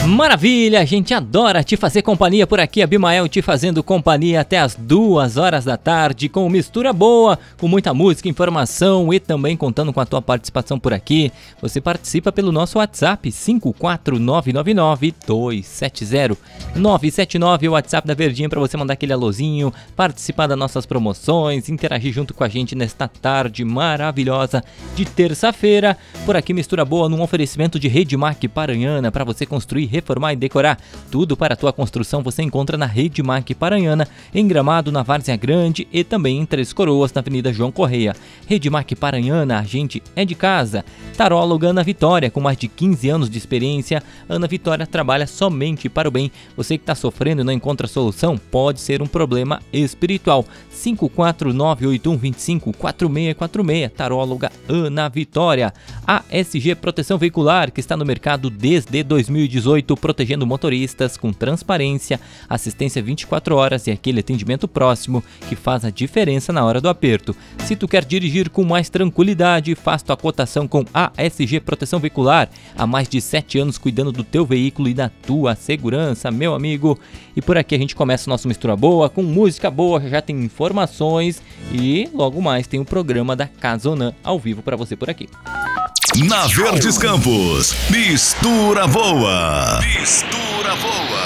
Maravilha, a gente adora te fazer companhia por aqui, Abimael te fazendo companhia até as 2 horas da tarde com Mistura Boa, com muita música, informação e também contando com a tua participação por aqui. Você participa pelo nosso WhatsApp 54999-270-979, o WhatsApp da Verdinha para você mandar aquele alôzinho, participar das nossas promoções, interagir junto com a gente nesta tarde maravilhosa de terça-feira. Por aqui Mistura Boa num oferecimento de Redmac Paranhana para você construir, reformar e decorar. Tudo para a tua construção você encontra na Redmac Paranhana, em Gramado, na Várzea Grande e também em Três Coroas, na Avenida João Correia. Redmac Paranhana, a gente é de casa. Taróloga Ana Vitória, com mais de 15 anos de experiência, Ana Vitória trabalha somente para o bem. Você que está sofrendo e não encontra solução, pode ser um problema espiritual. 54981254646, Taróloga Ana Vitória. ASG Proteção Veicular, que está no mercado desde 2018, protegendo motoristas com transparência, assistência 24 horas e aquele atendimento próximo que faz a diferença na hora do aperto. Se tu quer dirigir com mais tranquilidade, faz tua cotação com ASG Proteção Veicular. Há mais de 7 anos cuidando do teu veículo e da tua segurança, meu amigo. E por aqui a gente começa o nosso Mistura Boa com música boa, já tem informações e logo mais tem o programa da Casonan ao vivo para você por aqui. Na Verdes Campos, Mistura Boa. Mistura Boa.